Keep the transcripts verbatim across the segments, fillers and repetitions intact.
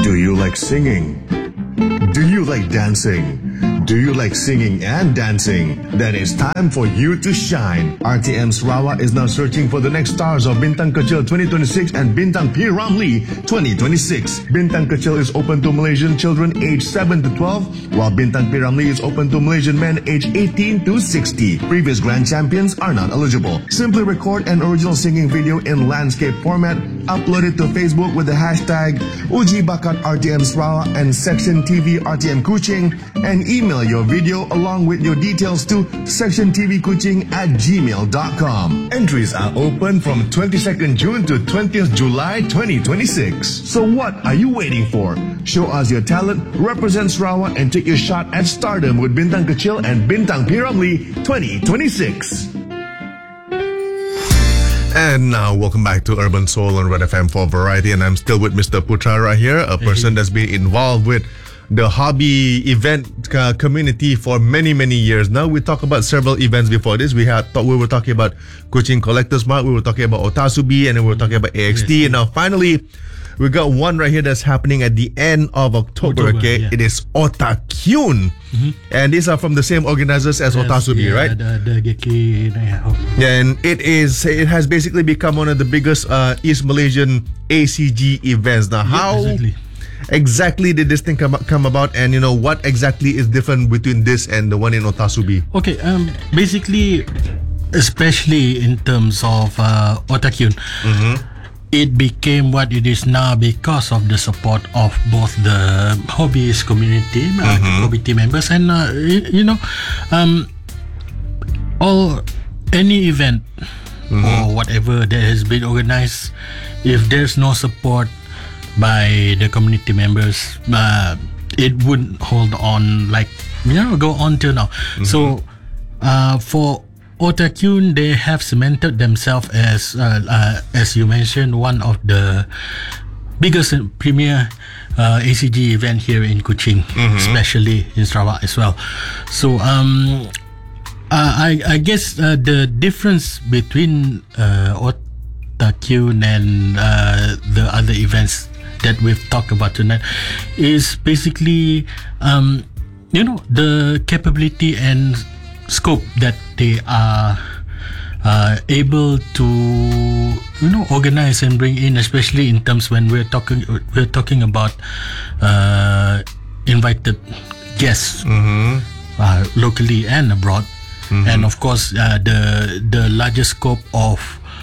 Do you like singing? Do you like dancing? Do you like singing and dancing? Then it's time for you to shine. R T M Sarawak is now searching for the next stars of Bintang Kecil twenty twenty-six and Bintang P. Ramlee twenty twenty-six. Bintang Kecil is open to Malaysian children aged seven to twelve, while Bintang P. Ramlee is open to Malaysian men aged eighteen to sixty. Previous grand champions are not eligible. Simply record an original singing video in landscape format, upload it to Facebook with the hashtag Uji Bakat R T M Sarawak and Section T V R T M Kuching, and email your video along with your details to section t v kuching at gmail dot com. Entries are open from twenty-second June to twentieth July twenty twenty-six. So what are you waiting for? Show us your talent, represent Sarawak, and take your shot at stardom with Bintang Kecil and Bintang P. Ramlee twenty twenty-six. And now, welcome back to Urban Soul on Red F M for Variety. And I'm still with Mister Putra right here, a person that's been involved with the hobby event uh, community for many, many years. Now, we talked about several events before this. We had thought we were talking about Kuching Collectors Mart, we were talking about Otasubi, and then we were talking about A X T. And now, finally, we got one right here that's happening at the end of October. October, okay, yeah. It is Otakyun, mm-hmm. and these are from the same organizers as yes, Otasubi, yeah, right? The, the Geki, yeah. Yeah, and it is. It has basically become one of the biggest uh, East Malaysian A C G events. Now, how Yeah, exactly. exactly did this thing come, come about, and you know what exactly is different between this and the one in Otasubi? Okay, um, basically, especially in terms of uh, Otakyun, mm-hmm. it became what it is now because of the support of both the hobbyist community, mm-hmm. uh, hobby team members, and uh, you, you know, um, all any event mm-hmm. or whatever that has been organized, if there's no support by the community members, uh, it wouldn't hold on, like, you know, go on till now. Mm-hmm. So uh, for Otakyun, they have cemented themselves as uh, uh, as you mentioned, one of the biggest and premier uh, A C G event here in Kuching, mm-hmm. especially in Sarawak as well. So um, uh, I, I guess uh, the difference between uh, Otakyun and uh, the other events that we've talked about tonight is basically um, you know, the capability and scope that they are uh, able to, you know, organize and bring in, especially in terms when we're talking we're talking about uh, invited guests, mm-hmm. uh, locally and abroad, mm-hmm. and of course uh, the the larger scope of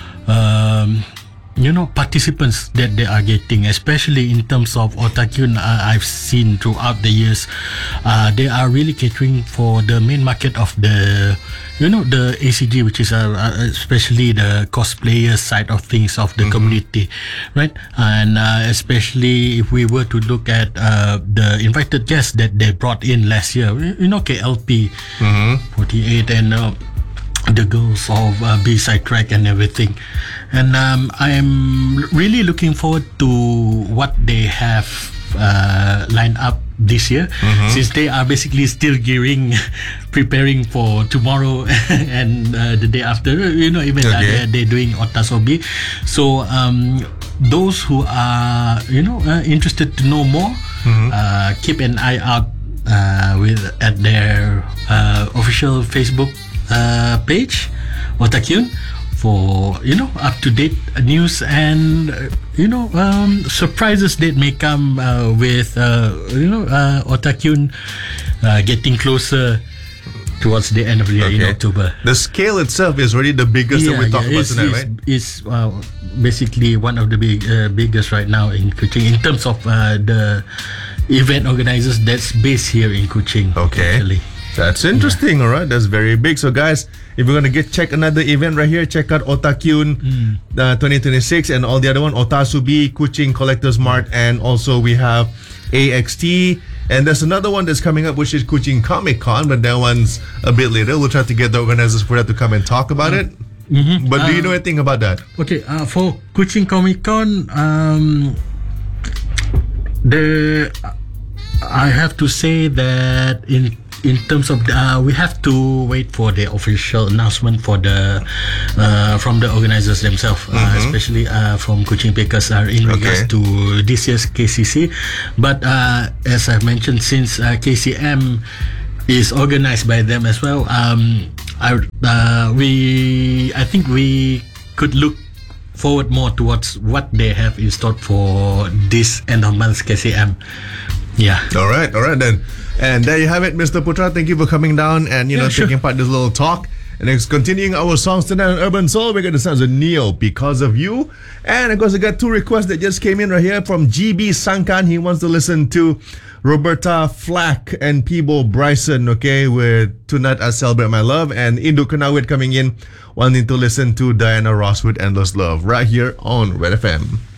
um, you know, participants that they are getting, especially in terms of Otakyun. uh, I've seen throughout the years, uh, they are really catering for the main market of the, you know, the A C G, which is uh, especially the cosplayer side of things of the mm-hmm. community, right? And uh, especially if we were to look at uh, the invited guests that they brought in last year, you know, K L P mm-hmm. forty-eight and uh, the girls of uh, B-side track and everything. And um, I'm really looking forward to what they have uh, lined up this year, mm-hmm. since they are basically still gearing, preparing for tomorrow and uh, the day after, you know, even okay. uh, they're, they're doing Otasobi. So um, those who are, you know, uh, interested to know more, mm-hmm. uh, keep an eye out uh, with at their uh, official Facebook uh, page, Otakyun, for, you know, up-to-date news and uh, you know, um, surprises that may come uh, with uh, you know uh, Otakyun uh, getting closer towards the end of the year, okay. in October. The scale itself is already the biggest yeah, that we talk yeah, about it's, tonight, it's, right? It's uh, basically one of the big uh, biggest right now in Kuching in terms of uh, the event organizers that's based here in Kuching. Okay. Actually. That's interesting, yeah. Alright, that's very big. So guys, if you're gonna get check another event right here, check out Otakyun mm. uh, twenty twenty-six and all the other one, Otasubi, Kuching Collectors Mart, and also we have A X T. And there's another one that's coming up, which is Kuching Comic Con, but that one's a bit later. We'll try to get the organizers for that to come and talk about it. Mm-hmm. But do you know anything about that? Okay, uh, for Kuching Comic Con, um, the I have to say that in in terms of uh, we have to wait for the official announcement for the uh, from the organizers themselves, uh, especially uh, from Kuching Pickers are in regards Okay. to this year's K C C. But uh, as I've mentioned, since uh, K C M is organized by them as well, um, I, uh, we I think we could look forward more towards what they have in store for this end of month K C M. Yeah. All right, all right then. And there you have it, Mister Putra. Thank you for coming down and you know Yeah, sure. taking part in this little talk. And it's continuing our songs tonight on Urban Soul. We got the sounds of Neo, Because of You. And of course, I got two requests that just came in right here from G B Sangkan. He wants to listen to Roberta Flack and Peebo Bryson, okay, with Tonight I Celebrate My Love. And Indu Kanawit coming in, wanting to listen to Diana Ross with Endless Love right here on Red F M.